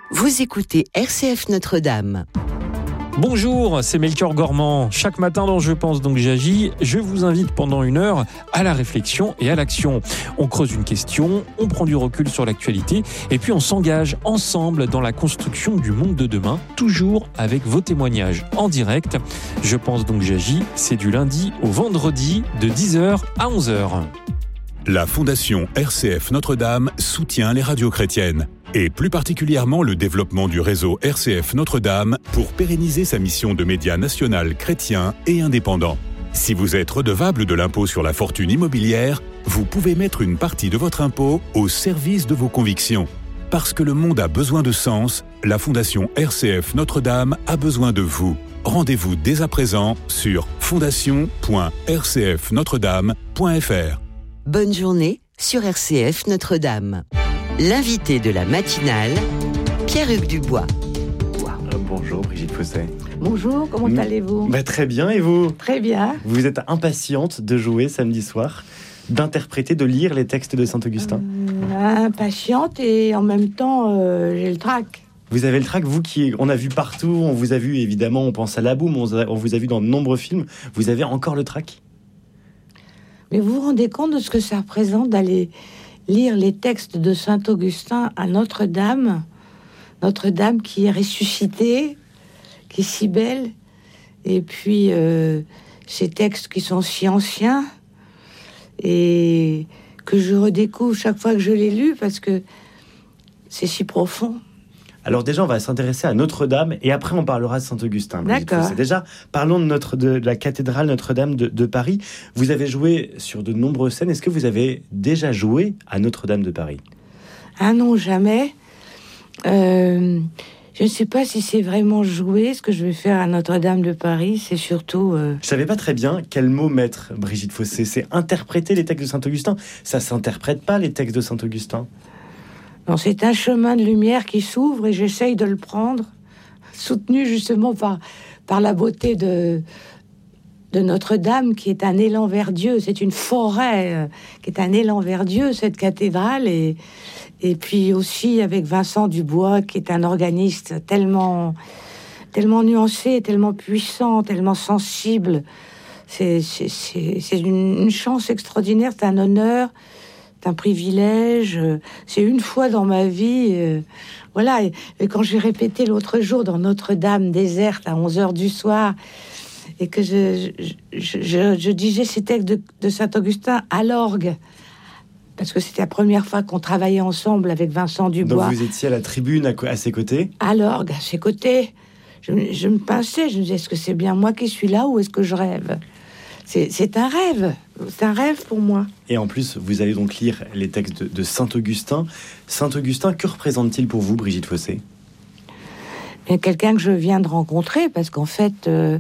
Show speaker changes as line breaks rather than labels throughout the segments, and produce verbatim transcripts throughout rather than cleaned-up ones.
Vous écoutez R C F Notre-Dame.
Bonjour, c'est Melchior Gormand. Chaque matin dans Je pense donc j'agis, je vous invite pendant une heure à la réflexion et à l'action. On creuse une question, on prend du recul sur l'actualité et puis on s'engage ensemble dans la construction du monde de demain, toujours avec vos témoignages en direct. Je pense donc j'agis, c'est du lundi au vendredi de dix heures à onze heures.
La Fondation R C F Notre-Dame soutient les radios chrétiennes et plus particulièrement le développement du réseau R C F Notre-Dame pour pérenniser sa mission de média national chrétien et indépendant. Si vous êtes redevable de l'impôt sur la fortune immobilière, vous pouvez mettre une partie de votre impôt au service de vos convictions. Parce que le monde a besoin de sens, la Fondation R C F Notre-Dame a besoin de vous. Rendez-vous dès à présent sur fondation point r c f notre dame point f r.
Bonne journée sur R C F Notre-Dame. L'invité de la matinale, Pierre-Hugues Dubois.
Euh, bonjour Brigitte Fossé.
Bonjour, comment mmh. allez-vous ?
Bah, Très bien, et vous ?
Très bien.
Vous êtes impatiente de jouer samedi soir, d'interpréter, de lire les textes de Saint-Augustin ?
euh, Impatiente et en même temps, euh, j'ai le trac.
Vous avez le trac, vous qui... On a vu partout, on vous a vu évidemment, on pense à La Boum, on, on vous a vu dans de nombreux films. Vous avez encore le trac ?
Mais vous vous rendez compte de ce que ça représente d'aller lire les textes de Saint-Augustin à Notre-Dame, Notre-Dame qui est ressuscitée, qui est si belle, et puis euh, ces textes qui sont si anciens et que je redécouvre chaque fois que je les lus parce que c'est si profond.
Alors déjà, on va s'intéresser à Notre-Dame et après on parlera de Saint-Augustin.
D'accord.
C'est déjà, parlons de, notre, de, de la cathédrale Notre-Dame de, de Paris. Vous avez joué sur de nombreuses scènes. Est-ce que vous avez déjà joué à Notre-Dame de Paris ?
Ah non, jamais. Euh, je ne sais pas si c'est vraiment joué. Ce que je vais faire à Notre-Dame de Paris, c'est surtout... Euh...
Je ne savais pas très bien quel mot mettre, Brigitte Fossé. C'est interpréter les textes de Saint-Augustin. Ça ne s'interprète pas, les textes de Saint-Augustin.
Non, c'est un chemin de lumière qui s'ouvre et j'essaye de le prendre, soutenu justement par, par la beauté de, de Notre-Dame, qui est un élan vers Dieu. C'est une forêt euh, qui est un élan vers Dieu, cette cathédrale. Et, et puis aussi avec Vincent Dubois, qui est un organiste tellement, tellement nuancé, tellement puissant, tellement sensible. C'est, c'est, c'est, c'est une, une chance extraordinaire, c'est un honneur. C'est un privilège, c'est une fois dans ma vie, euh, voilà, et, et quand j'ai répété l'autre jour dans Notre-Dame déserte à onze heures du soir, et que je, je, je, je disais ces textes de, de Saint-Augustin à l'orgue, parce que c'était la première fois qu'on travaillait ensemble avec Vincent Dubois.
Donc vous étiez à la tribune à, à ses côtés ?
À l'orgue, à ses côtés. Je, je me pinçais, je me disais, est-ce que c'est bien moi qui suis là ou est-ce que je rêve ? C'est, c'est un rêve, c'est un rêve pour moi.
Et en plus, vous allez donc lire les textes de, de Saint-Augustin. Saint-Augustin, que représente-t-il pour vous, Brigitte Fossé ?
Mais quelqu'un que je viens de rencontrer, parce qu'en fait, euh,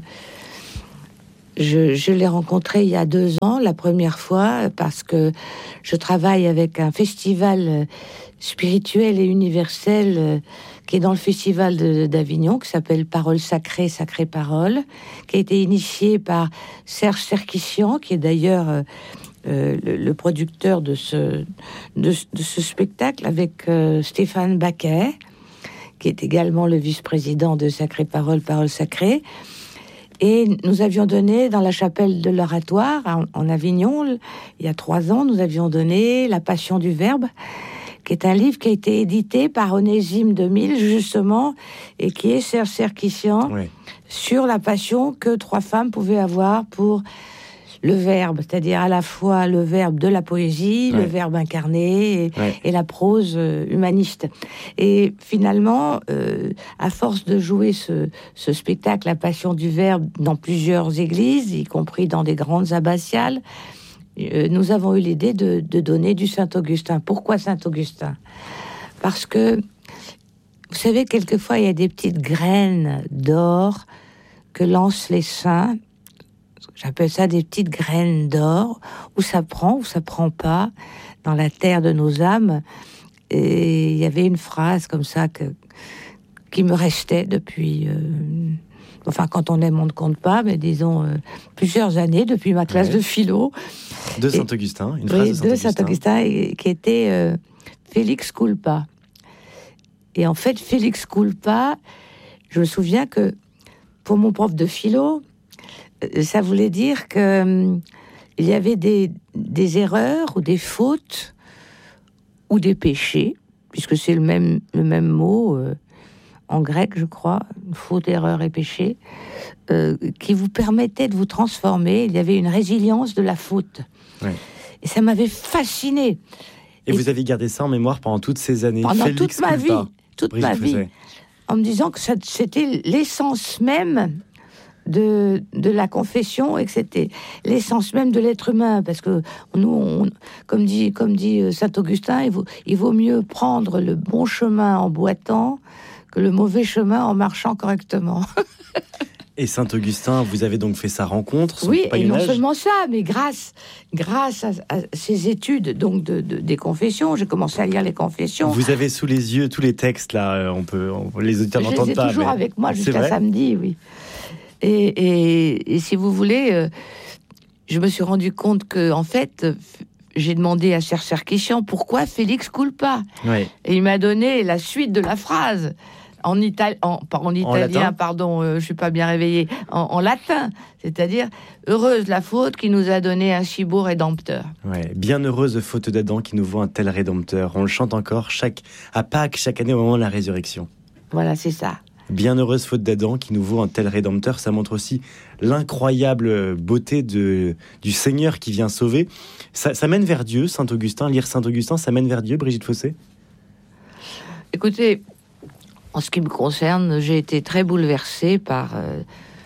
je, je l'ai rencontré il y a deux ans, la première fois, parce que je travaille avec un festival spirituel et universel euh, qui est dans le festival de, d'Avignon, qui s'appelle Paroles sacrées, Sacrées Paroles, qui a été initié par Serge Serkissian, qui est d'ailleurs euh, euh, le, le producteur de ce, de, de ce spectacle, avec euh, Stéphane Baquet, qui est également le vice-président de Sacrées Paroles, Paroles Sacrées. Et nous avions donné dans la chapelle de l'Oratoire, en, en Avignon, il y a trois ans, nous avions donné La Passion du Verbe, qui est un livre qui a été édité par Onésime deux mille, justement, et qui est Serge Serkissian, oui, sur la passion que trois femmes pouvaient avoir pour le verbe, c'est-à-dire à la fois le verbe de la poésie, oui, le verbe incarné, et, oui, et la prose euh, humaniste. Et finalement, euh, à force de jouer ce, ce spectacle, La Passion du Verbe, dans plusieurs églises, y compris dans des grandes abbatiales, nous avons eu l'idée de, de donner du Saint-Augustin. Pourquoi Saint-Augustin ? Parce que, vous savez, quelquefois, il y a des petites graines d'or que lancent les saints. J'appelle ça des petites graines d'or, où ça prend, où ça prend pas, dans la terre de nos âmes. Et il y avait une phrase comme ça que, qui me restait depuis... Euh, enfin, quand on aime, on ne compte pas, mais disons euh, plusieurs années, depuis ma classe ouais. de philo.
De Saint-Augustin, une phrase
oui,
de Saint-Augustin.
de Saint-Augustin, qui était euh, Félix culpa. Et en fait, Félix culpa, je me souviens que pour mon prof de philo, ça voulait dire que hum, il y avait des, des erreurs ou des fautes ou des péchés, puisque c'est le même, le même mot euh, en grec, je crois, faute, erreur et péché, euh, qui vous permettaient de vous transformer. Il y avait une résilience de la faute. Ouais. Et ça m'avait fascinée.
Et, et vous avez gardé ça en mémoire pendant toutes ces années.
Pendant
Félix
toute ma
culpa,
vie, toute
Brigitte
ma vie,
Fossé.
En me disant que ça, c'était l'essence même de, de la confession et que c'était l'essence même de l'être humain. Parce que nous, on, comme dit, comme dit saint Augustin, il vaut, il vaut mieux prendre le bon chemin en boitant que le mauvais chemin en marchant correctement.
Et Saint-Augustin, vous avez donc fait sa rencontre, son
oui, et non
compagnonnage.
seulement ça, mais grâce, grâce à, à ces études donc de, de, des confessions, j'ai commencé à lire les confessions.
Vous avez sous les yeux tous les textes, là, on peut, on, les auditeurs n'entendent pas.
Je les ai toujours
mais...
avec moi jusqu'à samedi, oui. Et, et, et si vous voulez, euh, je me suis rendu compte que, en fait, j'ai demandé à Cher Sarkisian pourquoi Félix culpa.
Oui.
Et il m'a donné la suite de la phrase. En, Itali- en, en italien, en pardon, euh, je suis pas bien réveillée, en, en latin, c'est-à-dire heureuse la faute qui nous a donné un si beau rédempteur.
Ouais, bienheureuse faute d'Adam qui nous vaut un tel rédempteur. On le chante encore chaque à Pâques, chaque année au moment de la résurrection.
Voilà, c'est ça.
Bienheureuse faute d'Adam qui nous vaut un tel rédempteur. Ça montre aussi l'incroyable beauté de, du Seigneur qui vient sauver. Ça, ça mène vers Dieu, Saint-Augustin. Lire Saint-Augustin, ça mène vers Dieu, Brigitte Fossé?
Écoutez, en ce qui me concerne, j'ai été très bouleversée par euh,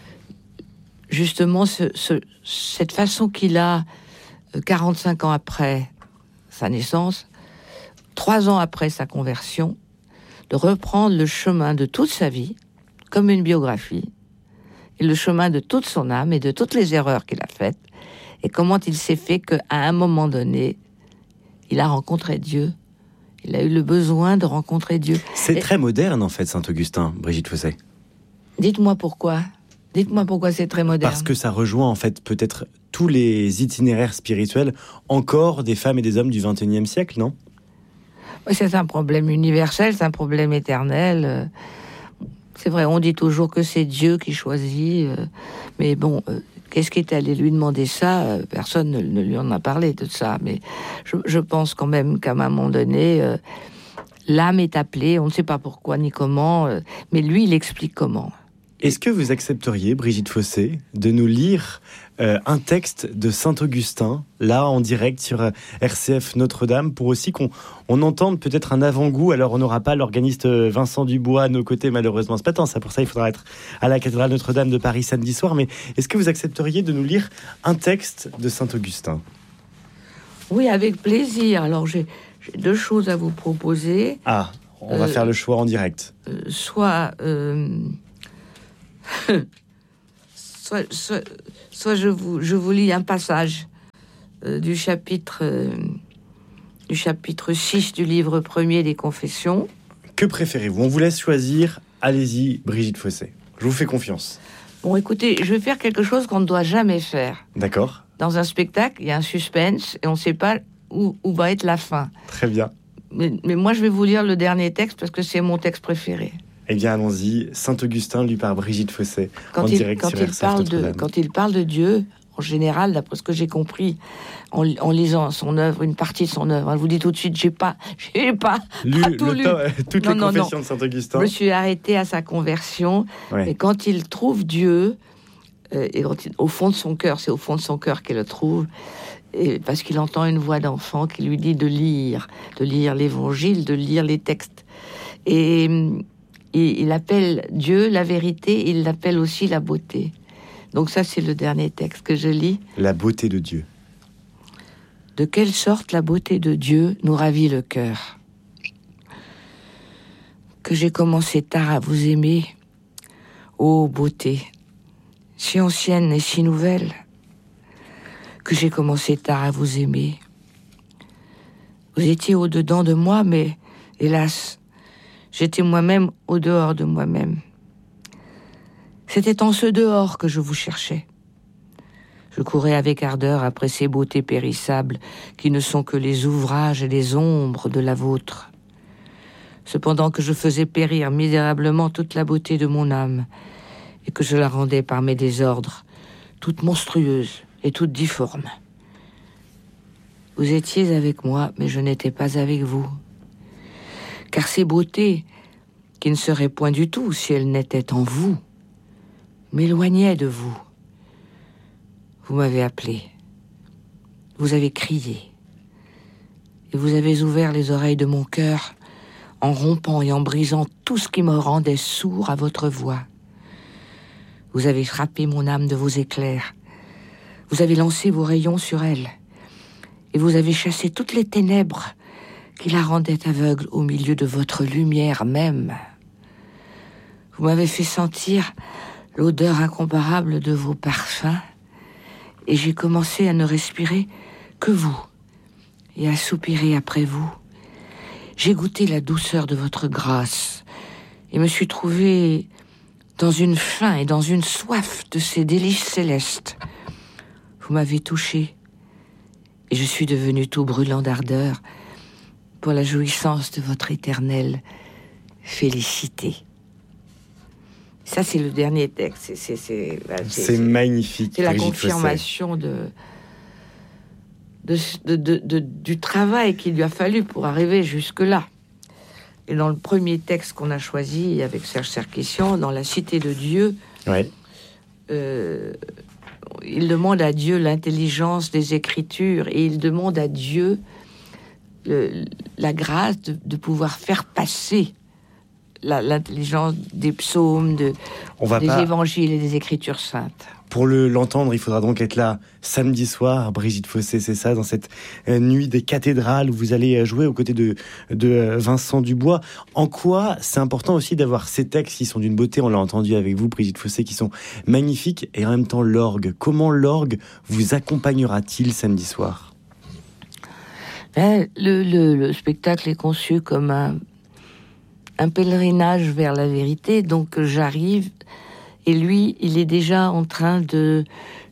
justement ce, ce, cette façon qu'il a, euh, quarante-cinq ans après sa naissance, trois ans après sa conversion, de reprendre le chemin de toute sa vie, comme une biographie, et le chemin de toute son âme et de toutes les erreurs qu'il a faites, et comment il s'est fait qu'à un moment donné, il a rencontré Dieu. Il a eu le besoin de rencontrer Dieu.
C'est
et...
très moderne, en fait, Saint-Augustin, Brigitte Fossé.
Dites-moi pourquoi. Dites-moi pourquoi c'est très moderne.
Parce que ça rejoint, en fait, peut-être tous les itinéraires spirituels encore des femmes et des hommes du vingt et unième siècle, non?
C'est un problème universel, c'est un problème éternel. C'est vrai, on dit toujours que c'est Dieu qui choisit. Mais bon, qu'est-ce qui est allé lui demander ça? Personne ne, ne lui en a parlé de ça. Mais je, je pense quand même qu'à un moment donné, euh, l'âme est appelée. On ne sait pas pourquoi ni comment, euh, mais lui, il explique comment.
Est-ce que vous accepteriez, Brigitte Fossé, de nous lire euh, un texte de Saint-Augustin, là, en direct sur euh, R C F Notre-Dame, pour aussi qu'on on entende peut-être un avant-goût? Alors, on n'aura pas l'organiste Vincent Dubois à nos côtés, malheureusement. C'est pas tant ça. Pour ça, il faudra être à la cathédrale Notre-Dame de Paris samedi soir. Mais est-ce que vous accepteriez de nous lire un texte de Saint-Augustin?
Oui, avec plaisir. Alors, j'ai, j'ai deux choses à vous proposer.
Ah, on
euh,
va faire le choix en direct.
Euh, soit... Euh... soit, soit, soit je, vous, je vous lis un passage euh, du chapitre euh, du chapitre six du livre premier des Confessions.
Que préférez-vous? On vous laisse choisir. Allez-y, Brigitte Fossé. Je vous fais confiance.
Bon, écoutez, je vais faire quelque chose qu'on ne doit jamais faire.
D'accord.
Dans un spectacle, il y a un suspense et on ne sait pas où, où va être la fin.
Très bien.
Mais, mais moi, je vais vous lire le dernier texte parce que c'est mon texte préféré.
Eh bien, allons-y. Saint-Augustin, lu par Brigitte Fossé,
quand
en
il,
direct
quand
sur
il
R C F
parle
Notre-Dame.
de, Quand il parle de Dieu, en général, d'après ce que j'ai compris, en, en lisant son œuvre, une partie de son œuvre, je vous dis tout de suite, j'ai pas, j'ai pas,
lu,
pas tout
le
lu.
temps, toutes
non,
les
non,
confessions
non.
de Saint-Augustin.
Je me suis arrêtée à sa conversion,
Ouais.
et quand il trouve Dieu, euh, et quand il, au fond de son cœur, c'est au fond de son cœur qu'il le trouve, et parce qu'il entend une voix d'enfant qui lui dit de lire, de lire l'Évangile, de lire les textes, et Et il appelle Dieu la vérité, il l'appelle aussi la beauté. Donc ça, c'est le dernier texte que je lis.
La beauté de Dieu.
De quelle sorte la beauté de Dieu nous ravit le cœur. Que j'ai commencé tard à vous aimer, ô beauté, si ancienne et si nouvelle. Que j'ai commencé tard à vous aimer. Vous étiez au-dedans de moi, mais hélas, j'étais moi-même au dehors de moi-même. C'était en ce dehors que je vous cherchais. Je courais avec ardeur après ces beautés périssables qui ne sont que les ouvrages et les ombres de la vôtre. cependant que je faisais périr misérablement toute la beauté de mon âme, et que je la rendais par mes désordres, toute monstrueuse et toute difforme. Vous étiez avec moi, mais je n'étais pas avec vous. Car ces beautés, qui ne seraient point du tout si elles n'étaient en vous, m'éloignaient de vous. Vous m'avez appelé, vous avez crié, et vous avez ouvert les oreilles de mon cœur en rompant et en brisant tout ce qui me rendait sourd à votre voix. Vous avez frappé mon âme de vos éclairs, vous avez lancé vos rayons sur elle, et vous avez chassé toutes les ténèbres qui la rendaient aveugle au milieu de votre lumière même. Vous m'avez fait sentir l'odeur incomparable de vos parfums, et j'ai commencé à ne respirer que vous, et à soupirer après vous. J'ai goûté la douceur de votre grâce, et me suis trouvé dans une faim et dans une soif de ces délices célestes. Vous m'avez touché, et je suis devenu tout brûlant d'ardeur pour la jouissance de votre éternelle félicité. Ça, c'est le dernier texte. C'est, c'est, c'est,
c'est, c'est magnifique.
C'est la confirmation de, de, de, de, de, du travail qu'il lui a fallu pour arriver jusque-là. Et dans le premier texte qu'on a choisi avec Serge Serkisyan, dans La Cité de Dieu,
ouais.
euh, il demande à Dieu l'intelligence des Écritures et il demande à Dieu le, la grâce de, de pouvoir faire passer La, l'intelligence des psaumes, de,
On va
des
pas...
évangiles et des écritures saintes.
Pour le, l'entendre, il faudra donc être là samedi soir, Brigitte Fossé, c'est ça, dans cette euh, nuit des cathédrales où vous allez jouer aux côtés de, de euh, Vincent Dubois. En quoi c'est important aussi d'avoir ces textes qui sont d'une beauté, on l'a entendu avec vous, Brigitte Fossé, qui sont magnifiques, et en même temps l'orgue. Comment l'orgue vous accompagnera-t-il samedi soir ?
Ben, le, le, le spectacle est conçu comme un un pèlerinage vers la vérité, donc j'arrive, et lui, il est déjà en train de,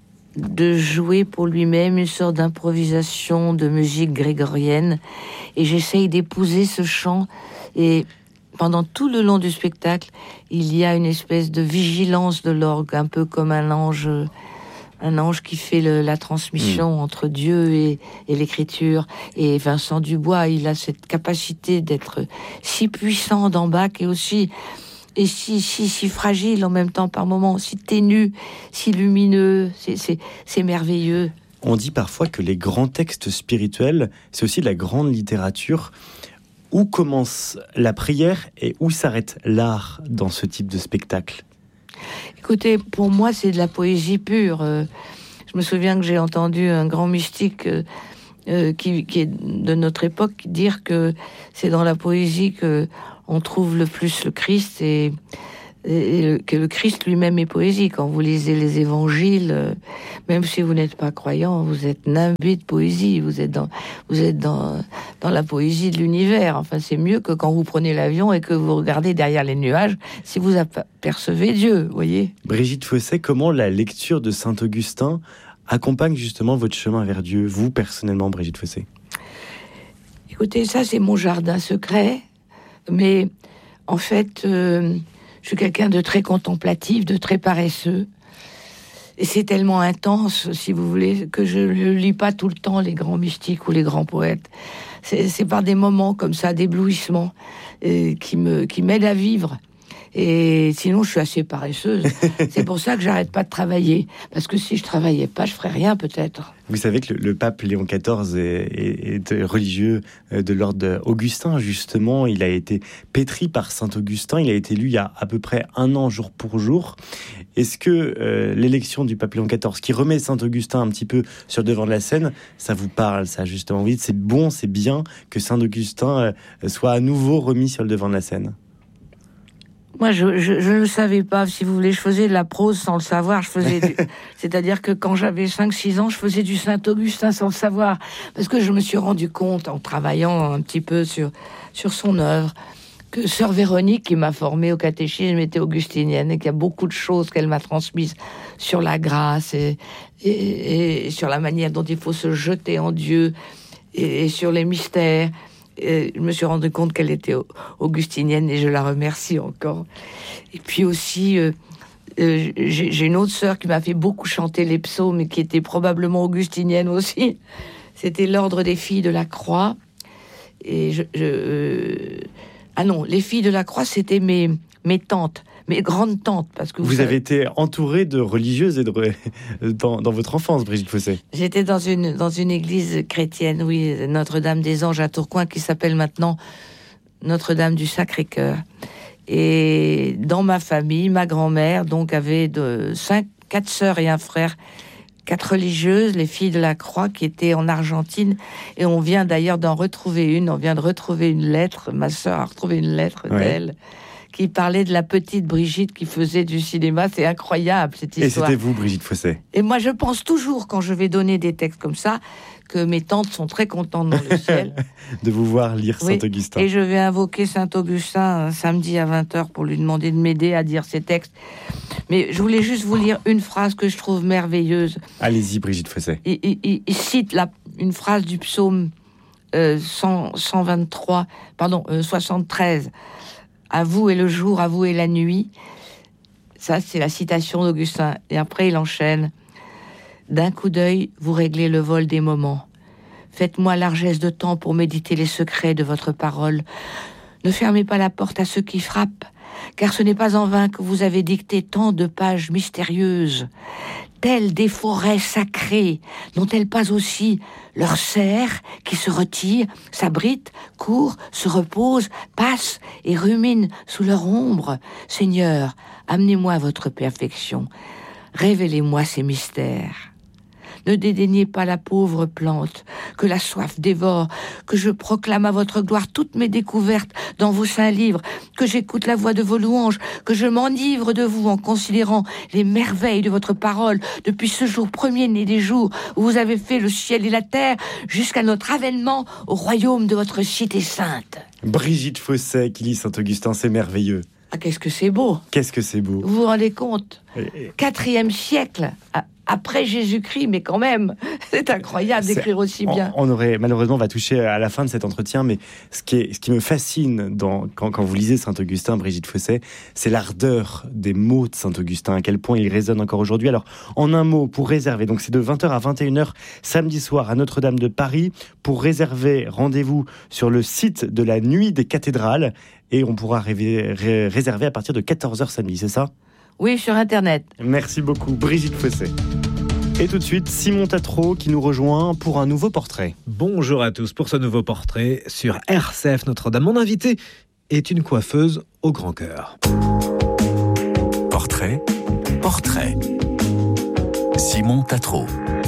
de jouer pour lui-même une sorte d'improvisation de musique grégorienne, et j'essaye d'épouser ce chant, et pendant tout le long du spectacle, il y a une espèce de vigilance de l'orgue, un peu comme un ange... un ange qui fait le, la transmission mmh. entre Dieu et, et l'écriture. Et Vincent Dubois, il a cette capacité d'être si puissant d'en bas et aussi et si, si, si fragile en même temps par moments, si ténu, si lumineux, c'est, c'est, c'est merveilleux.
On dit parfois que les grands textes spirituels, c'est aussi de la grande littérature. Où commence la prière et où s'arrête l'art dans ce type de spectacle ?
Écoutez, pour moi, c'est de la poésie pure. Euh, je me souviens que j'ai entendu un grand mystique euh, euh, qui, qui est de notre époque dire que c'est dans la poésie que on trouve le plus le Christ et, et, et le, que le Christ lui-même est poésie. Quand vous lisez les évangiles, euh, même si vous n'êtes pas croyant, vous êtes nimbé de poésie. Vous êtes dans, vous êtes dans, dans la poésie de l'univers. Enfin, c'est mieux que quand vous prenez l'avion et que vous regardez derrière les nuages, si vous apercevez Dieu, vous voyez.
Brigitte Fossé, comment la lecture de Saint-Augustin accompagne justement votre chemin vers Dieu, vous personnellement, Brigitte Fossé ?
Écoutez, ça c'est mon jardin secret, mais en fait, euh, je suis quelqu'un de très contemplatif, de très paresseux. Et c'est tellement intense, si vous voulez, que je ne lis pas tout le temps les grands mystiques ou les grands poètes. C'est, c'est par des moments comme ça, d'éblouissement, euh, qui, me, qui m'aident à vivre. Et sinon, je suis assez paresseuse. C'est pour ça que j'arrête pas de travailler. Parce que si je travaillais pas, je ferais rien, peut-être.
Vous savez que le, le pape Léon quatorze est, est, est religieux de l'ordre Augustin, justement. Il a été pétri par Saint-Augustin. Il a été élu il y a à peu près un an, jour pour jour. Est-ce que euh, l'élection du pape Léon quatorze, qui remet Saint-Augustin un petit peu sur le devant de la scène, ça vous parle, ça, justement ? Vous dites, c'est bon, c'est bien que Saint-Augustin euh, soit à nouveau remis sur le devant de la scène.
Moi, je, je, je ne le savais pas. Si vous voulez, je faisais de la prose sans le savoir. Je faisais du... C'est-à-dire que quand j'avais cinq six ans, je faisais du Saint-Augustin sans le savoir. Parce que je me suis rendu compte, en travaillant un petit peu sur, sur son œuvre, que sœur Véronique, qui m'a formée au catéchisme, était augustinienne et qu'il y a beaucoup de choses qu'elle m'a transmises sur la grâce et, et, et sur la manière dont il faut se jeter en Dieu et, et sur les mystères. Et je me suis rendu compte qu'elle était augustinienne et je la remercie encore. Et puis aussi, euh, euh, j'ai, j'ai une autre sœur qui m'a fait beaucoup chanter les psaumes et qui était probablement augustinienne aussi. C'était l'ordre des filles de la Croix. Et je, je euh... ah non, les filles de la Croix, c'était mes mes tantes, mes grandes tantes, parce que vous,
vous
savez,
avez été entourée de religieuses et de dans, dans votre enfance, Brigitte Fossé.
J'étais dans une dans une église chrétienne, oui, Notre-Dame des Anges à Tourcoing, qui s'appelle maintenant Notre-Dame du Sacré-Cœur. Et dans ma famille, ma grand-mère donc avait de cinq, quatre sœurs et un frère, quatre religieuses, les filles de la Croix, qui étaient en Argentine. Et on vient d'ailleurs d'en retrouver une. On vient de retrouver une lettre. Ma sœur a retrouvé une lettre ouais. d'elle qui parlait de la petite Brigitte qui faisait du cinéma. C'est incroyable, cette histoire.
Et c'était vous, Brigitte Fossé.
Et moi, je pense toujours, quand je vais donner des textes comme ça, que mes tantes sont très contentes dans le ciel.
De vous voir lire oui. Saint-Augustin.
Et je vais invoquer Saint-Augustin samedi à vingt heures pour lui demander de m'aider à dire ces textes. Mais je voulais juste vous lire une phrase que je trouve merveilleuse.
Allez-y, Brigitte Fossé.
Il, il, il cite la, une phrase du psaume euh, cent, cent vingt-trois, pardon, euh, soixante-treize. À vous est le jour, à vous est la nuit. Ça, c'est la citation d'Augustin. Et après, il enchaîne. D'un coup d'œil, vous réglez le vol des moments. Faites-moi largesse de temps pour méditer les secrets de votre parole. Ne fermez pas la porte à ceux qui frappent, car ce n'est pas en vain que vous avez dicté tant de pages mystérieuses. Telles des forêts sacrées, n'ont-elles pas aussi leurs cerfs qui se retirent, s'abritent, courent, se reposent, passent et ruminent sous leur ombre? Seigneur, amenez-moi votre perfection. Révélez-moi ces mystères. Ne dédaignez pas la pauvre plante que la soif dévore, que je proclame à votre gloire toutes mes découvertes dans vos saints livres, que j'écoute la voix de vos louanges, que je m'enivre de vous en considérant les merveilles de votre parole depuis ce jour premier né des jours où vous avez fait le ciel et la terre jusqu'à notre avènement au royaume de votre cité sainte.
Brigitte Fossé qui lit Saint-Augustin, c'est merveilleux.
Ah, qu'est-ce que c'est beau!
Qu'est-ce que c'est beau!
Vous vous rendez compte? Quatrième siècle, après Jésus-Christ, mais quand même, c'est incroyable c'est, d'écrire aussi bien.
On, on aurait, malheureusement, on va toucher à la fin de cet entretien, mais ce qui, est, ce qui me fascine dans, quand, quand vous lisez Saint-Augustin, Brigitte Fossé, c'est l'ardeur des mots de Saint-Augustin, à quel point ils résonnent encore aujourd'hui. Alors, en un mot, pour réserver, donc c'est de vingt heures à vingt et une heures, samedi soir, à Notre-Dame de Paris. Pour réserver, rendez-vous sur le site de la Nuit des Cathédrales, et on pourra rêver, ré, réserver à partir de quatorze heures samedi, c'est ça ?
Oui, sur Internet.
Merci beaucoup, Brigitte Fossé. Et tout de suite, Simon Tatro qui nous rejoint pour un nouveau portrait.
Bonjour à tous pour ce nouveau portrait sur R C F Notre-Dame. Mon invité est une coiffeuse au grand cœur.
Portrait, portrait. Simon Tatro.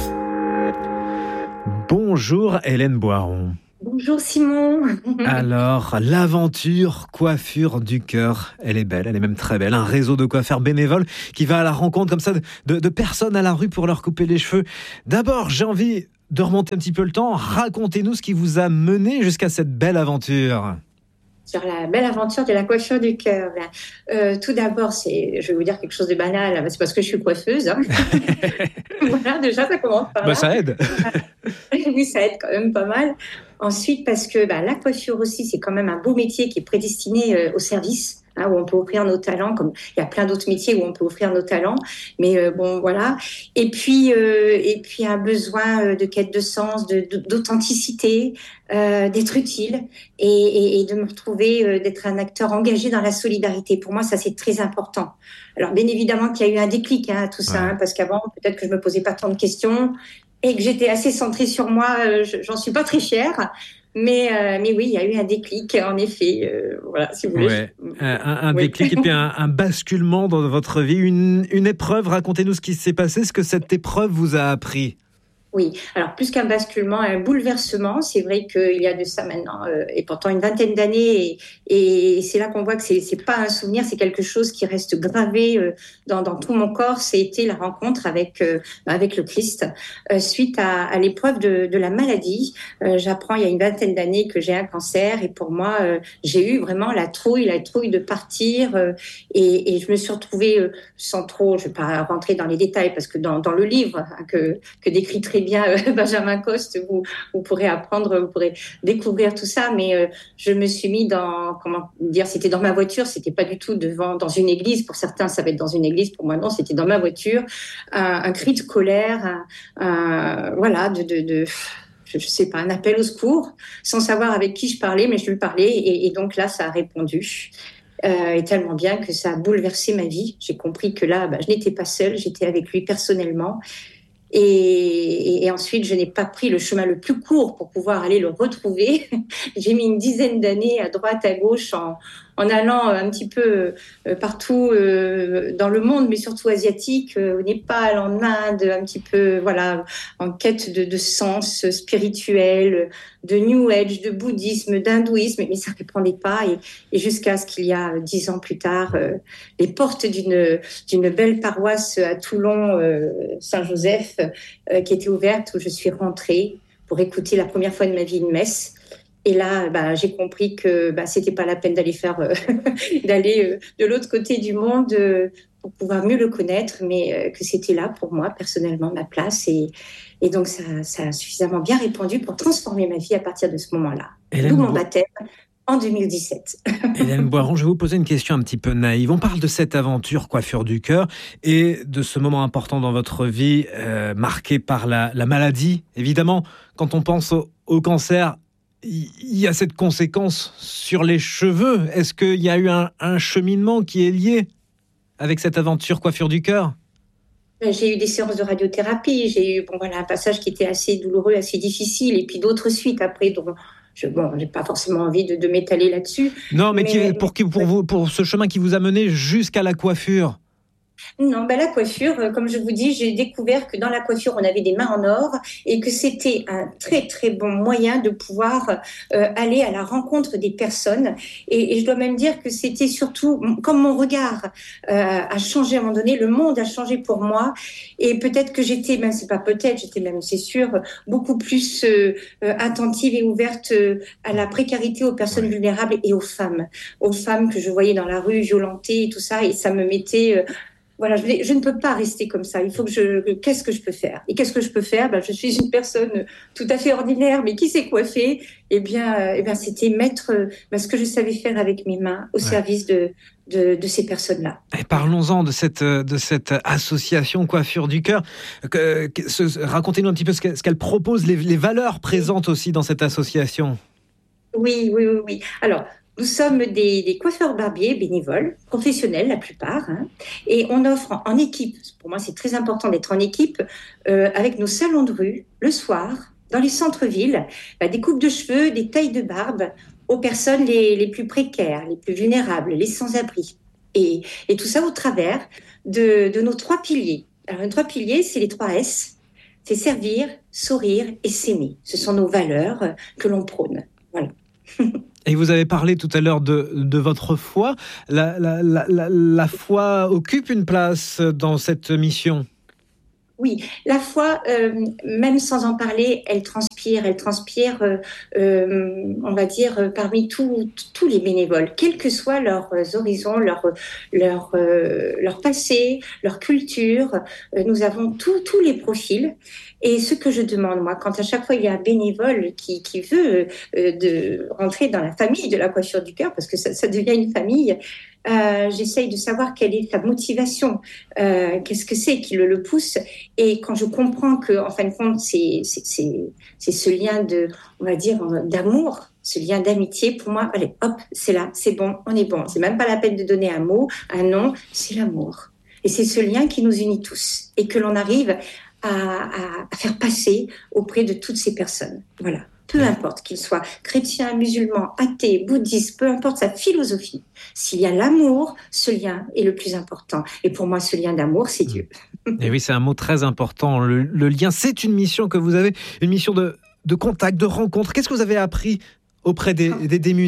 Bonjour Hélène Boiron.
Bonjour Simon.
Alors, l'aventure coiffure du cœur, elle est belle, elle est même très belle. Un réseau de coiffeurs bénévoles qui va à la rencontre comme ça de, de, de personnes à la rue pour leur couper les cheveux. D'abord, j'ai envie de remonter un petit peu le temps. Racontez-nous ce qui vous a mené jusqu'à cette belle aventure.
Sur la belle aventure de la coiffure du cœur. Euh, tout d'abord, c'est, je vais vous dire quelque chose de banal, c'est parce que je suis coiffeuse. Hein. Voilà, déjà, ça commence par là.
Bah, ça aide.
Oui, ça aide quand même pas mal. Ensuite, parce que bah, la coiffure aussi, c'est quand même un beau métier qui est prédestiné euh, au service. Hein, où on peut offrir nos talents, comme il y a plein d'autres métiers où on peut offrir nos talents, mais euh, bon voilà. Et puis euh, et puis un besoin de quête de sens, de, de d'authenticité, euh, d'être utile et, et, et de me retrouver, euh, d'être un acteur engagé dans la solidarité. Pour moi, ça c'est très important. Alors bien évidemment qu'il y a eu un déclic hein, à tout ça, ouais. hein, parce qu'avant peut-être que je me posais pas tant de questions et que j'étais assez centrée sur moi. Euh, j'en suis pas très fière. Mais, euh, mais oui, il y a eu un déclic, en effet. Euh, voilà, si vous voulez.
Ouais. Un, un oui. déclic et puis un, un basculement dans votre vie, une, une épreuve. Racontez-nous ce qui s'est passé, ce que cette épreuve vous a appris.
Oui, alors plus qu'un basculement, un bouleversement. C'est vrai qu'il y a de ça maintenant, euh, et pourtant une vingtaine d'années, et, et c'est là qu'on voit que c'est, c'est pas un souvenir, c'est quelque chose qui reste gravé euh, dans, dans tout mon corps. C'était la rencontre avec euh, avec le Christ euh, suite à, à l'épreuve de, de la maladie. Euh, j'apprends il y a une vingtaine d'années que j'ai un cancer, et pour moi, euh, j'ai eu vraiment la trouille, la trouille de partir, euh, et, et je me suis retrouvée euh, sans trop, je vais pas rentrer dans les détails parce que dans, dans le livre hein, que que décrit très bien euh, Benjamin Coste, vous, vous pourrez apprendre, vous pourrez découvrir tout ça. Mais euh, je me suis mis dans, comment dire, c'était dans ma voiture, c'était pas du tout devant, dans une église. Pour certains, ça va être dans une église. Pour moi, non, c'était dans ma voiture. Un, un cri de colère, un, un, voilà, de, de, de je, je sais pas, un appel au secours, sans savoir avec qui je parlais, mais je lui parlais. Et, et donc là, ça a répondu. Euh, et tellement bien que ça a bouleversé ma vie. J'ai compris que là, bah, je n'étais pas seule, j'étais avec lui personnellement. Et, et, et ensuite, je n'ai pas pris le chemin le plus court pour pouvoir aller le retrouver. J'ai mis une dizaine d'années à droite, à gauche, en, en allant un petit peu euh, partout euh, dans le monde, mais surtout asiatique, euh, au Népal, en Inde, un petit peu, voilà, en quête de, de sens spirituel, de New Age, de bouddhisme, d'hindouisme, mais ça ne répondait pas. Et, et jusqu'à ce qu'il y a dix ans plus tard, euh, les portes d'une, d'une belle paroisse à Toulon, euh, Saint-Joseph, euh, qui était ouverte, où je suis rentrée pour écouter la première fois de ma vie une messe. Et là, bah, j'ai compris que bah, c'était pas la peine d'aller faire, euh, d'aller euh, de l'autre côté du monde euh, pour pouvoir mieux le connaître, mais euh, que c'était là pour moi personnellement ma place. Et, et donc ça, ça a suffisamment bien répondu pour transformer ma vie à partir de ce moment-là.
Hélène
D'où mon
Bo-
baptême en deux mille dix-sept.
Hélène Boiron, je vais vous poser une question un petit peu naïve. On parle de cette aventure Coiffure du cœur et de ce moment important dans votre vie euh, marqué par la, la maladie. Évidemment, quand on pense au, au cancer, il y a cette conséquence sur les cheveux. Est-ce qu'il y a eu un, un cheminement qui est lié avec cette aventure Coiffure du cœur ?
J'ai eu des séances de radiothérapie, j'ai eu bon, voilà, un passage qui était assez douloureux, assez difficile, et puis d'autres suites après, dont je bon, j'ai pas forcément envie de, de m'étaler là-dessus.
Non, mais,
mais
qui, pour, qui, pour, vous, pour ce chemin qui vous a mené jusqu'à la coiffure.
Non, ben la coiffure, euh, comme je vous dis, j'ai découvert que dans la coiffure, on avait des mains en or et que c'était un très, très bon moyen de pouvoir euh, aller à la rencontre des personnes. Et, et je dois même dire que c'était surtout, comme mon regard euh, a changé à un moment donné, le monde a changé pour moi. Et peut-être que j'étais, même c'est pas peut-être, j'étais même, c'est sûr, beaucoup plus euh, euh, attentive et ouverte euh, à la précarité, aux personnes vulnérables et aux femmes. Aux femmes que je voyais dans la rue violentées et tout ça. Et ça me mettait... Euh, Voilà, je, je ne peux pas rester comme ça. Il faut que je... Qu'est-ce que je peux faire ? Et qu'est-ce que je peux faire ? Ben, je suis une personne tout à fait ordinaire, mais qui s'est coiffée. Eh bien, euh, eh bien c'était mettre ben, ce que je savais faire avec mes mains au ouais. service de, de, de ces personnes-là.
Et parlons-en de cette, de cette association Coiffure du cœur. Que, que, ce, racontez-nous un petit peu ce qu'elle, ce qu'elle propose, les, les valeurs présentes aussi dans cette association.
Oui, oui, oui. oui. Alors... Nous sommes des, des coiffeurs barbiers bénévoles, professionnels la plupart, hein, et on offre en, en équipe, pour moi c'est très important d'être en équipe, euh, avec nos salons de rue, le soir, dans les centres-villes, bah, des coupes de cheveux, des tailles de barbe aux personnes les, les plus précaires, les plus vulnérables, les sans-abri. Et, et tout ça au travers de, de nos trois piliers. Alors, les trois piliers, c'est les trois S, c'est servir, sourire et s'aimer. Ce sont nos valeurs que l'on prône. Voilà.
Et vous avez parlé tout à l'heure de, de votre foi. La, la, la, la, la foi occupe une place dans cette mission.
Oui, la foi, euh, même sans en parler, elle transpire, elle transpire, euh, euh, on va dire, euh, parmi tous tous les bénévoles, quels que soient leurs horizons, leur, leur, euh, leur passé, leur culture. Euh, nous avons tous tous les profils. Et ce que je demande, moi, quand à chaque fois il y a un bénévole qui, qui veut euh, de rentrer dans la famille de la coiffure du cœur, parce que ça, ça devient une famille, euh, j'essaye de savoir quelle est sa motivation, euh, qu'est-ce que c'est qui le, le pousse. Et quand je comprends que, en fin de compte, c'est, c'est, c'est, c'est ce lien de, on va dire, d'amour, ce lien d'amitié, pour moi, allez, hop, c'est là, c'est bon, on est bon. C'est même pas la peine de donner un mot, un nom, c'est l'amour. Et c'est ce lien qui nous unit tous et que l'on arrive à, à, à faire passer auprès de toutes ces personnes. Voilà. Peu importe qu'il soit chrétien, musulman, athée, bouddhiste, peu importe sa philosophie. S'il y a l'amour, ce lien est le plus important. Et pour moi, ce lien d'amour, c'est Dieu.
Et oui, c'est un mot très important. Le, le lien, c'est une mission que vous avez, une mission de, de contact, de rencontre. Qu'est-ce que vous avez appris auprès des, des démunis ?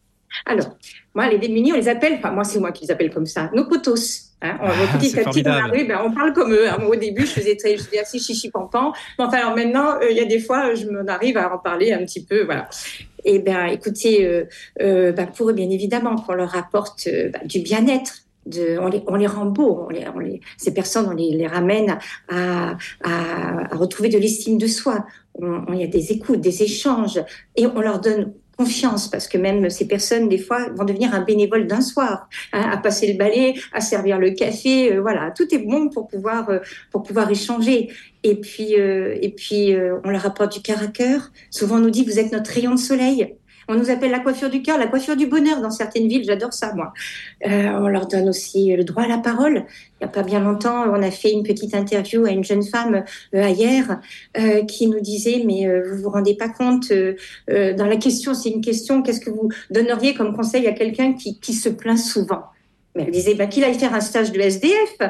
Alors, moi, les démunis, on les appelle, enfin, moi, c'est moi qui les appelle comme ça, nos potos. Hein, on, ah, petit à petit dans la rue, ben, on parle comme eux. Hein. Au début, je faisais très, j'étais assez chichi-pampan. Mais enfin, alors maintenant, il euh, y a des fois, je m'en arrive à en parler un petit peu, voilà. Et ben, écoutez, euh, euh, ben, pour eux, bien évidemment, qu'on leur apporte euh, ben, du bien-être, de, on les, on les rend beaux, on les, on les, ces personnes, on les, les ramène à, à, à retrouver de l'estime de soi. On, on, il y a des écoutes, des échanges, et on leur donne confiance, parce que même ces personnes, des fois, vont devenir un bénévole d'un soir, hein, à passer le balai, à servir le café, euh, voilà, tout est bon pour pouvoir, euh, pour pouvoir échanger. Et puis, euh, et puis euh, on leur apporte du cœur à cœur. Souvent, on nous dit, vous êtes notre rayon de soleil. On nous appelle la coiffure du cœur, la coiffure du bonheur dans certaines villes. J'adore ça, moi. Euh, on leur donne aussi le droit à la parole. Il n'y a pas bien longtemps, on a fait une petite interview à une jeune femme euh, hier euh, qui nous disait, mais euh, vous vous rendez pas compte, euh, euh, dans la question, c'est une question, qu'est-ce que vous donneriez comme conseil à quelqu'un qui, qui se plaint souvent? Mais elle disait, bah, qu'il aille faire un stage de S D F.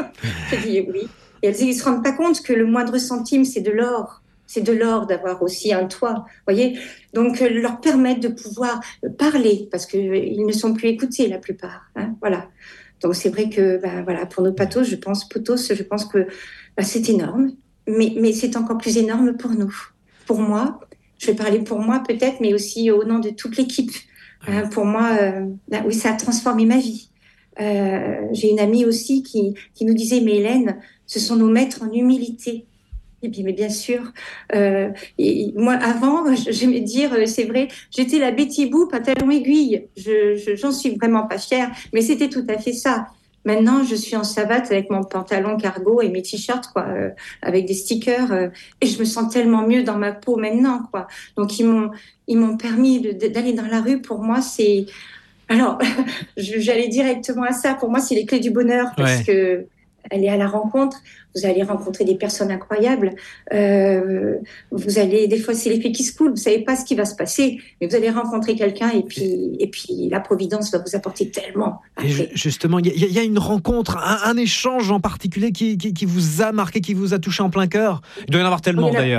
Je dis oui. Et elle disait, ils ne se rendent pas compte que le moindre centime, c'est de l'or. C'est de l'or d'avoir aussi un toit, voyez. Donc, euh, leur permettre de pouvoir parler, parce qu'ils ne sont plus écoutés, la plupart. Hein, voilà. Donc, c'est vrai que, bah, voilà, pour nos pathos, je pense, potos, je pense que bah, c'est énorme, mais, mais c'est encore plus énorme pour nous. Pour moi, je vais parler pour moi peut-être, mais aussi au nom de toute l'équipe. Hein, pour moi, euh, bah, oui, ça a transformé ma vie. Euh, j'ai une amie aussi qui, qui nous disait, mais Hélène, ce sont nos maîtres en humilité. Et puis, mais bien sûr, euh, et moi avant, j'aimais dire, c'est vrai, j'étais la Betty Boop à talons aiguilles. Je, je, j'en suis vraiment pas fière, mais c'était tout à fait ça. Maintenant, je suis en savate avec mon pantalon cargo et mes t-shirts, quoi, euh, avec des stickers, euh, et je me sens tellement mieux dans ma peau maintenant, quoi. Donc ils m'ont, ils m'ont permis de, de, d'aller dans la rue. Pour moi, c'est, alors, j'allais directement à ça. Pour moi, c'est les clés du bonheur, parce ouais. que aller à la rencontre, vous allez rencontrer des personnes incroyables. Euh, vous allez, des fois, c'est l'effet qui se coule. Vous savez pas ce qui va se passer, mais vous allez rencontrer quelqu'un et puis, et puis la providence va vous apporter tellement.
Et justement, il y, y a une rencontre, un, un échange en particulier qui, qui, qui vous a marqué, qui vous a touché en plein cœur. Il doit y en avoir tellement d'ailleurs.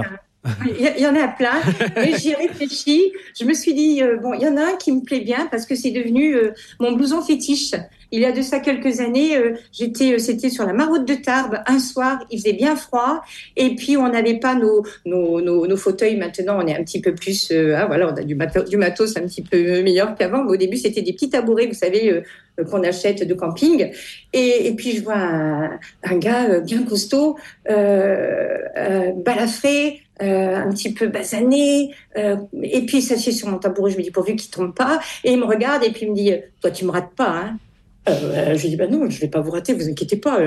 Il y en a plein, mais j'y ai réfléchi. Je me suis dit, euh, bon, il y en a un qui me plaît bien parce que c'est devenu euh, mon blouson fétiche. Il y a de ça quelques années, euh, j'étais, euh, c'était sur la Marotte de Tarbes. Un soir, il faisait bien froid, et puis on n'avait pas nos, nos, nos, nos fauteuils. Maintenant, on est un petit peu plus, euh, ah voilà, on a du matos, du matos un petit peu meilleur qu'avant. Mais au début, c'était des petits tabourets, vous savez, euh, qu'on achète de camping. Et, et puis je vois un, un gars bien costaud, euh, euh, balafré. Euh, un petit peu basané, euh, et puis il s'assied sur mon tabouret. Je me dis pourvu qu'il tombe pas, et il me regarde et puis il me dit, toi tu me rates pas, hein. Euh, je lui dis bah non, je vais pas vous rater, vous inquiétez pas.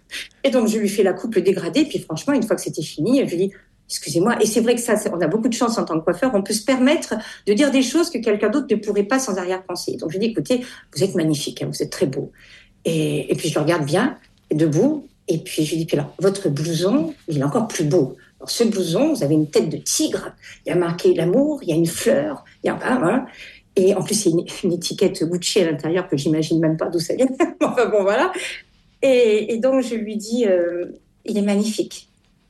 Et donc je lui fais la coupe dégradée, puis franchement une fois que c'était fini, je lui dis excusez-moi. Et c'est vrai que ça, on a beaucoup de chance en tant que coiffeur, on peut se permettre de dire des choses que quelqu'un d'autre ne pourrait pas sans arrière-pensée. Donc je lui dis écoutez, vous êtes magnifique, hein, vous êtes très beau. Et, et puis je le regarde bien debout, et puis je lui dis puis alors votre blouson, il est encore plus beau. Alors, ce blouson, vous avez une tête de tigre, il y a marqué l'amour, il y a une fleur, il y a ah, voilà. Et en plus, il y a une, une étiquette Gucci à l'intérieur que j'imagine même pas d'où ça vient. Enfin bon, voilà. Et, et donc, je lui dis, euh, il est magnifique.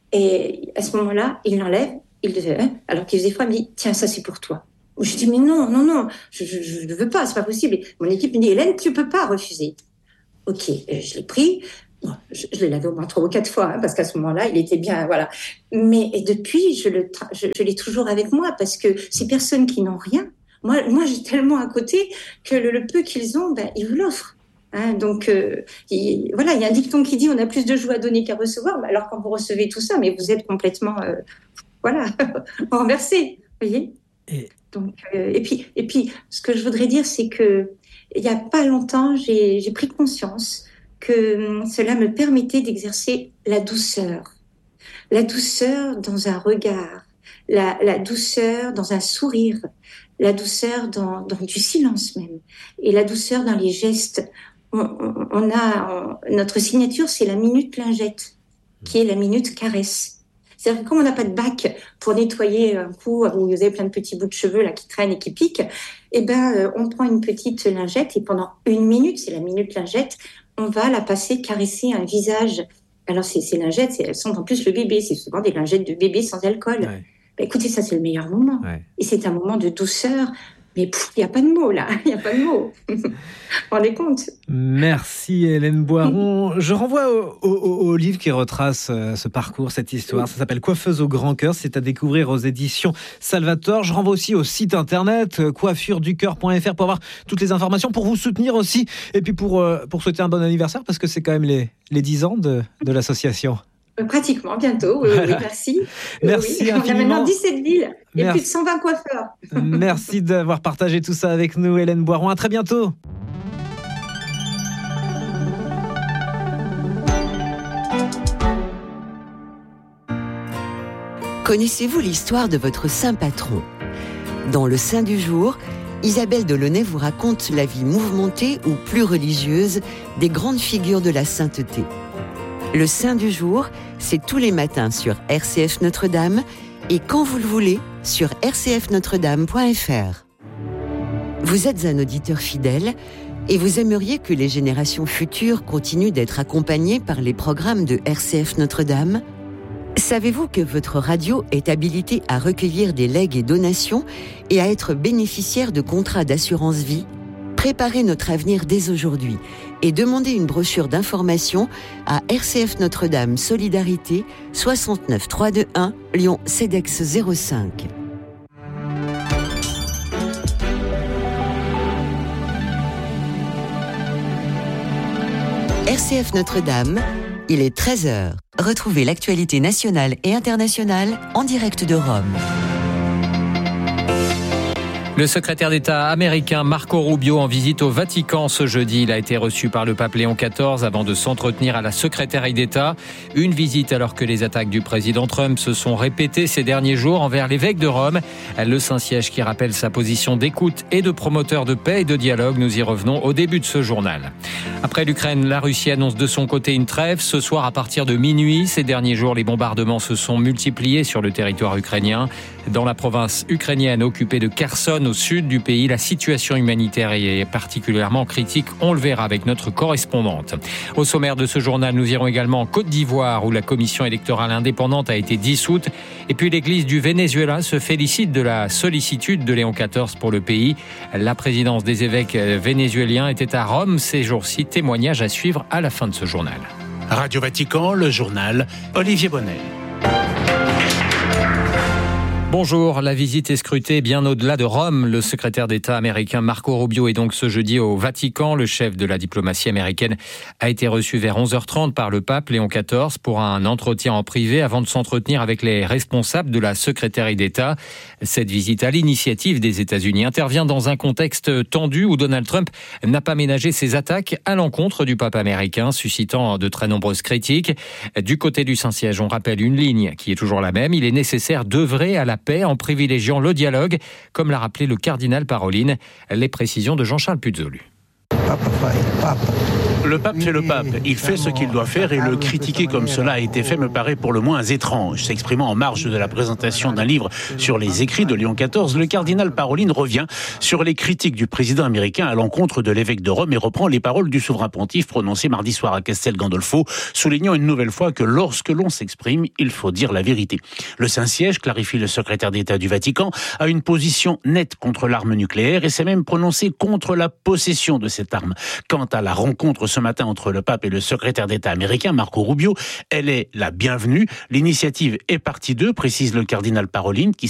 Et à ce moment-là, il l'enlève, il le hein, alors qu'il faisait froid, il me dit, tiens, ça c'est pour toi. Je dis, mais non, non, non, je ne veux pas, c'est pas possible. Et mon équipe me dit, Hélène, tu peux pas refuser. Ok, je l'ai pris. Bon, je, je l'ai lavé au moins trois ou quatre fois, hein, parce qu'à ce moment-là, il était bien, voilà. Mais et depuis, je, le tra- je, je l'ai toujours avec moi, parce que ces personnes qui n'ont rien, moi, moi j'ai tellement à côté que le, le peu qu'ils ont, ben, ils vous l'offrent. Hein, donc, euh, il, voilà, il y a un dicton qui dit on a plus de joie à donner qu'à recevoir, alors quand vous recevez tout ça, mais vous êtes complètement, euh, voilà, renversé, vous voyez. Et... Donc, euh, et puis, et puis, ce que je voudrais dire, c'est que il y a pas longtemps, j'ai, j'ai pris conscience que cela me permettait d'exercer la douceur. La douceur dans un regard, la, la douceur dans un sourire, la douceur dans, dans du silence même, et la douceur dans les gestes. On, on, on a, on, notre signature, c'est la minute lingette, qui est la minute caresse. C'est-à-dire que comme on n'a pas de bac pour nettoyer un cou où vous avez plein de petits bouts de cheveux là qui traînent et qui piquent, eh ben, euh, on prend une petite lingette et pendant une minute, c'est la minute lingette, on va la passer, caresser un visage. Alors, ces, ces lingettes, elles sont en plus le bébé. C'est souvent des lingettes de bébé sans alcool. Ouais. Ben, écoutez, ça, c'est le meilleur moment. Ouais. Et c'est un moment de douceur Mais il n'y a pas de mots là, il n'y a pas de mots. Vous vous rendez compte?
Merci Hélène Boiron. Je renvoie au, au, au livre qui retrace euh, ce parcours, cette histoire. Ça s'appelle Coiffeuse au grand cœur. C'est à découvrir aux éditions Salvatore. Je renvoie aussi au site internet euh, coiffure du cœur point f r pour avoir toutes les informations, pour vous soutenir aussi, et puis pour, euh, pour souhaiter un bon anniversaire, parce que c'est quand même les, les dix ans de, de l'association.
Pratiquement, bientôt, oui, oui, merci.
Merci
oui.
infiniment.
On a maintenant dix-sept villes et
Merci.
plus de cent vingt coiffeurs.
Merci d'avoir partagé tout ça avec nous, Hélène Boiron. À très bientôt.
Connaissez-vous l'histoire de votre saint patron? Dans le Saint du jour, Isabelle Delaunay vous raconte la vie mouvementée ou plus religieuse des grandes figures de la sainteté. Le Saint du jour, c'est tous les matins sur R C F Notre-Dame et quand vous le voulez sur r c f notre dame point f r. Vous êtes un auditeur fidèle et vous aimeriez que les générations futures continuent d'être accompagnées par les programmes de R C F Notre-Dame? Savez-vous que votre radio est habilitée à recueillir des legs et donations et à être bénéficiaire de contrats d'assurance vie? Préparez notre avenir dès aujourd'hui et demandez une brochure d'information à R C F Notre-Dame Solidarité soixante-neuf trois deux un Lyon CEDEX zéro cinq. R C F Notre-Dame, il est treize heures. Retrouvez l'actualité nationale et internationale en direct de Rome.
Le secrétaire d'État américain Marco Rubio en visite au Vatican ce jeudi. Il a été reçu par le pape Léon quatorze avant de s'entretenir à la secrétaire d'État. Une visite alors que les attaques du président Trump se sont répétées ces derniers jours envers l'évêque de Rome. Le Saint-Siège qui rappelle sa position d'écoute et de promoteur de paix et de dialogue. Nous y revenons au début de ce journal. Après l'Ukraine, la Russie annonce de son côté une trêve ce soir à partir de minuit. Ces derniers jours, les bombardements se sont multipliés sur le territoire ukrainien. Dans la province ukrainienne occupée de Kherson, au sud du pays, la situation humanitaire est particulièrement critique. On le verra avec notre correspondante. Au sommaire de ce journal, nous irons également en Côte d'Ivoire où la commission électorale indépendante a été dissoute. Et puis l'église du Venezuela se félicite de la sollicitude de Léon quatorze pour le pays. La présidence des évêques vénézuéliens était à Rome ces jours-ci. Témoignage à suivre à la fin de ce journal.
Radio Vatican, le journal, Olivier Bonnet.
Bonjour, la visite est scrutée bien au-delà de Rome. Le secrétaire d'État américain Marco Rubio est donc ce jeudi au Vatican. Le chef de la diplomatie américaine a été reçu vers onze heures trente par le pape Léon quatorze pour un entretien en privé avant de s'entretenir avec les responsables de la secrétaire d'État. Cette visite à l'initiative des États-Unis intervient dans un contexte tendu où Donald Trump n'a pas ménagé ses attaques à l'encontre du pape américain, suscitant de très nombreuses critiques. Du côté du Saint-Siège, on rappelle une ligne qui est toujours la même. Il est nécessaire d'œuvrer à la paix en privilégiant le dialogue, comme l'a rappelé le cardinal Parolin. Les précisions de Jean-Charles Puzolu.
Le pape fait le pape, il fait ce qu'il doit faire et le critiquer comme cela a été fait me paraît pour le moins étrange. S'exprimant en marge de la présentation d'un livre sur les écrits de Léon quatorze, le cardinal Parolin revient sur les critiques du président américain à l'encontre de l'évêque de Rome et reprend les paroles du souverain pontife prononcées mardi soir à Castel Gandolfo, soulignant une nouvelle fois que lorsque l'on s'exprime, il faut dire la vérité. Le Saint-Siège, clarifie le secrétaire d'État du Vatican, a une position nette contre l'arme nucléaire et s'est même prononcé contre la possession de cette arme. Quant à la rencontre ce matin entre le pape et le secrétaire d'État américain Marco Rubio, elle est la bienvenue. L'initiative est partie d'eux, précise le cardinal Parolin, qui